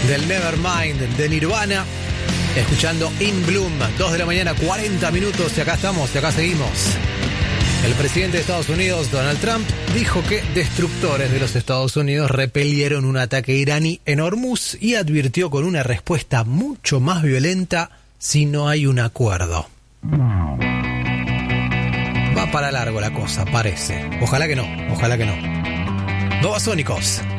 del Nevermind de Nirvana, escuchando In Bloom, 2 de la mañana, 40 minutos, y acá estamos, y acá seguimos. El presidente de Estados Unidos, Donald Trump, dijo que destructores de los Estados Unidos repelieron un ataque iraní en Hormuz y advirtió con una respuesta mucho más violenta si no hay un acuerdo. Va para largo la cosa, parece. Ojalá que no, ojalá que no. Babasónicos.